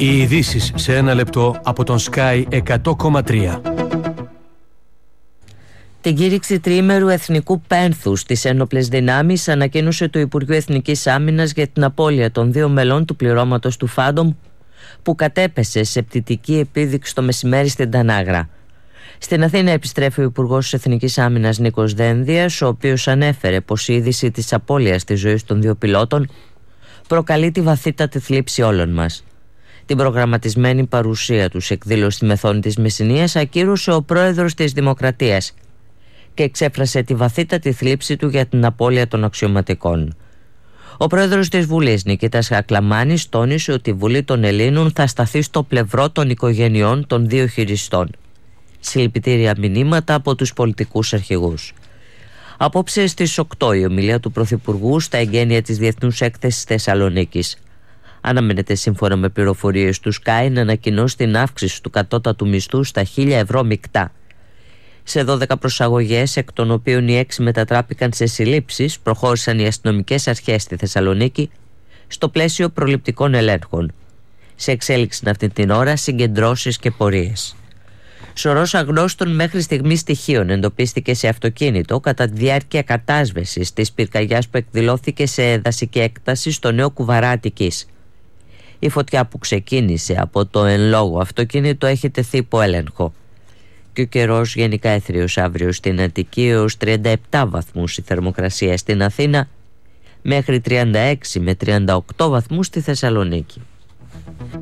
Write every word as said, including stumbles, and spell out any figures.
Οι ειδήσεις σε ένα λεπτό από τον Sky εκατό κόμμα τρία. Την κήρυξη τριήμερου εθνικού πένθου στις ένοπλες δυνάμεις ανακοίνωσε το Υπουργείο Εθνικής Άμυνας για την απώλεια των δύο μελών του πληρώματος του Φάντομ που κατέπεσε σε πτυτική επίδειξη το μεσημέρι στην Τανάγρα. Στην Αθήνα επιστρέφει ο Υπουργός της Εθνικής Άμυνας Νίκος Δένδιας, ο οποίος ανέφερε πως η είδηση της απώλειας της ζωής των δύο πιλότων προκαλεί τη βαθύτατη θλίψη όλων μας. Την προγραμματισμένη παρουσία του σε εκδήλωση στη Μεθόνη της Μεσσηνίας ακύρωσε ο πρόεδρος της Δημοκρατίας και εξέφρασε τη βαθύτατη θλίψη του για την απώλεια των αξιωματικών. Ο πρόεδρος της Βουλής, Νικήτας Χακλαμάνης, τόνισε ότι η Βουλή των Ελλήνων θα σταθεί στο πλευρό των οικογενειών των δύο χειριστών. Συλληπιτήρια μηνύματα από τους πολιτικούς αρχηγούς. Απόψε στις οκτώ η ομιλία του Πρωθυπουργού στα εγγένεια της Διεθνούς Έκθεσης Θεσσαλονίκης. Αναμένεται, σύμφωνα με πληροφορίες του Sky, να ανακοινώσει την αύξηση του κατώτατου μισθού στα χίλια ευρώ μεικτά. Σε δώδεκα προσαγωγές, εκ των οποίων οι έξι μετατράπηκαν σε συλλήψεις, προχώρησαν οι αστυνομικές αρχές στη Θεσσαλονίκη στο πλαίσιο προληπτικών ελέγχων. Σε εξέλιξη αυτή την ώρα συγκεντρώσεις και πορείες. Σωρός αγνώστων μέχρι στιγμή στοιχείων εντοπίστηκε σε αυτοκίνητο κατά τη διάρκεια κατάσβεσης της πυρκαγιάς που εκδηλώθηκε σε δασική έκταση στο Νέο Κουβαρά Αττικής. Η φωτιά που ξεκίνησε από το εν λόγω αυτοκίνητο έχει τεθεί υπό έλεγχο. Και ο καιρός γενικά έθριος αύριο στην Αττική έως τριάντα επτά βαθμούς η θερμοκρασία στην Αθήνα, μέχρι τριάντα έξι με τριάντα οκτώ βαθμούς στη Θεσσαλονίκη.